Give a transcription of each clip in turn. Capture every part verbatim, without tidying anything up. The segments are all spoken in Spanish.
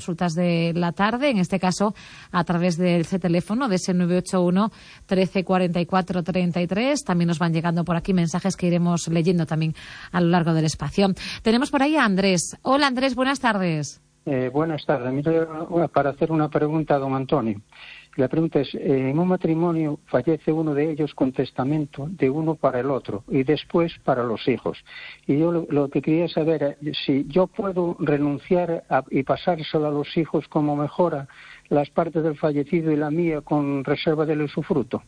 consultas de la tarde, en este caso a través de ese teléfono de ese nueve ocho uno, trece cuarenta y cuatro, treinta y tres. También nos van llegando por aquí mensajes que iremos leyendo también a lo largo del espacio. Tenemos por ahí a Andrés. Hola Andrés, buenas tardes. Eh, buenas tardes. Mira, para hacer una pregunta a don Antonio. La pregunta es, eh, en un matrimonio fallece uno de ellos con testamento de uno para el otro y después para los hijos. Y yo lo, lo que quería saber es si yo puedo renunciar a, y pasárselo a los hijos como mejora las partes del fallecido y la mía con reserva del usufructo.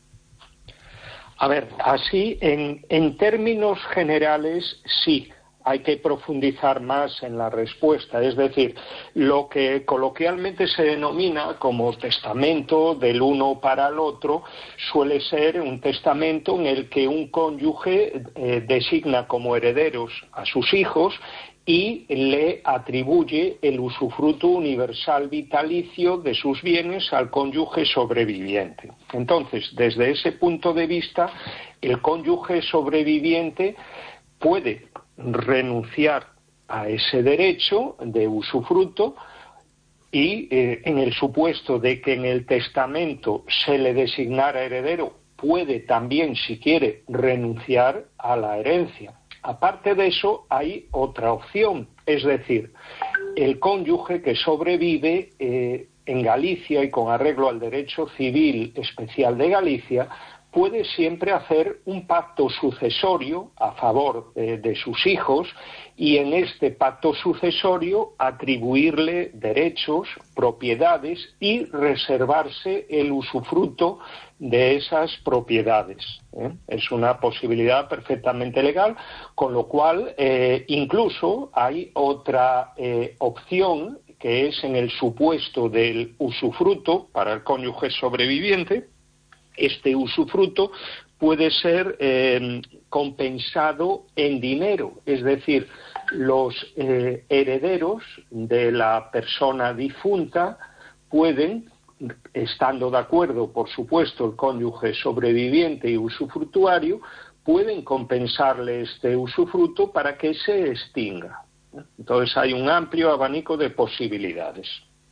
A ver, así, en, en términos generales, sí. Hay que profundizar más en la respuesta, es decir, lo que coloquialmente se denomina como testamento del uno para el otro suele ser un testamento en el que un cónyuge eh, designa como herederos a sus hijos y le atribuye el usufructo universal vitalicio de sus bienes al cónyuge sobreviviente. Entonces, desde ese punto de vista, el cónyuge sobreviviente puede renunciar a ese derecho de usufructo y eh, en el supuesto de que en el testamento se le designara heredero, puede también, si quiere, renunciar a la herencia. Aparte de eso, hay otra opción, es decir, el cónyuge que sobrevive eh, en Galicia y con arreglo al derecho civil especial de Galicia, puede siempre hacer un pacto sucesorio a favor eh, de sus hijos y en este pacto sucesorio atribuirle derechos, propiedades y reservarse el usufructo de esas propiedades. ¿eh? Es una posibilidad perfectamente legal, con lo cual eh, incluso hay otra eh, opción que es en el supuesto del usufructo para el cónyuge sobreviviente. Este usufructo puede ser eh, compensado en dinero, es decir, los eh, herederos de la persona difunta pueden, estando de acuerdo, por supuesto, el cónyuge sobreviviente y usufructuario, pueden compensarle este usufructo para que se extinga. Entonces hay un amplio abanico de posibilidades.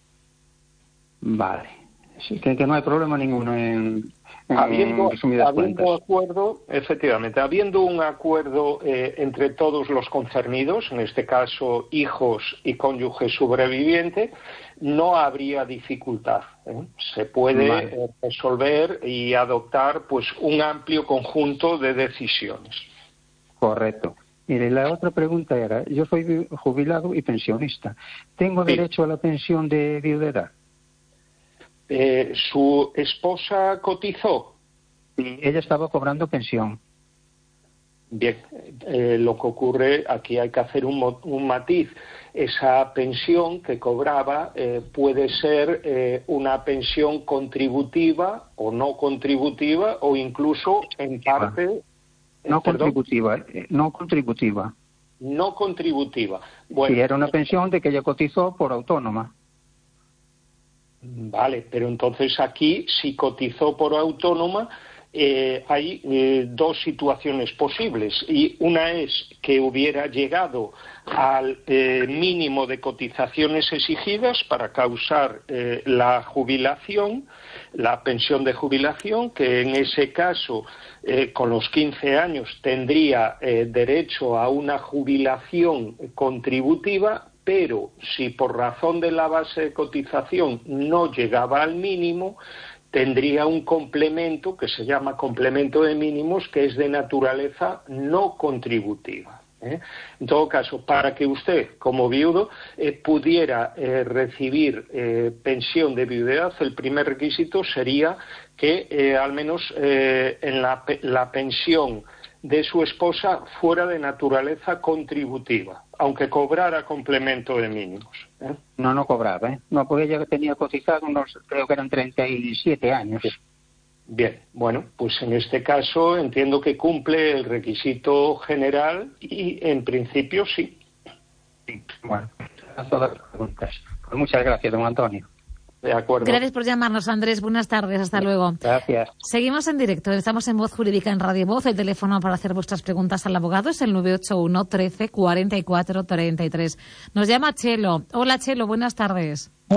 Vale. Sí, que, que no hay problema ninguno en, en habiendo, resumidas habiendo cuentas. acuerdo, efectivamente, habiendo un acuerdo eh, entre todos los concernidos, en este caso hijos y cónyuge sobreviviente, no habría dificultad. ¿eh? Se puede Vale. eh, resolver y adoptar pues un amplio conjunto de decisiones. Correcto. Mire, la otra pregunta era, yo soy jubilado y pensionista. ¿Tengo Sí. derecho a la pensión de viudedad? Eh, ¿Su esposa cotizó? Y ella estaba cobrando pensión. Bien, eh, lo que ocurre, aquí hay que hacer un, un matiz. Esa pensión que cobraba eh, puede ser eh, una pensión contributiva o no contributiva o incluso en parte... No eh, perdón, contributiva, eh, no contributiva. no contributiva. Bueno, Sí, era una pensión de que ella cotizó por autónoma. Vale, pero entonces aquí, si cotizó por autónoma, eh, hay eh, dos situaciones posibles. Y una es que hubiera llegado al eh, mínimo de cotizaciones exigidas para causar eh, la jubilación, la pensión de jubilación, que en ese caso, eh, con los quince años, tendría eh, derecho a una jubilación contributiva. Pero si por razón de la base de cotización no llegaba al mínimo, tendría un complemento que se llama complemento de mínimos, que es de naturaleza no contributiva. ¿eh? En todo caso, para que usted, como viudo, eh, pudiera eh, recibir eh, pensión de viudedad, el primer requisito sería que eh, al menos eh, en la, la pensión de su esposa fuera de naturaleza contributiva, aunque cobrara complemento de mínimos. ¿eh? No, no cobraba, ¿eh? No, porque ella tenía cotizado unos, creo que eran treinta y siete años. Bien, bueno, pues en este caso entiendo que cumple el requisito general y en principio sí. Sí, bueno, todas las preguntas. Pues muchas gracias, don Antonio. De acuerdo. Gracias por llamarnos, Andrés. Buenas tardes. Hasta luego. Gracias. Seguimos en directo. Estamos en Voz Jurídica en Radio Voz. El teléfono para hacer vuestras preguntas al abogado es el nueve ocho uno, trece, cuarenta y cuatro, treinta y tres. Nos llama Chelo. Hola, Chelo. Buenas tardes.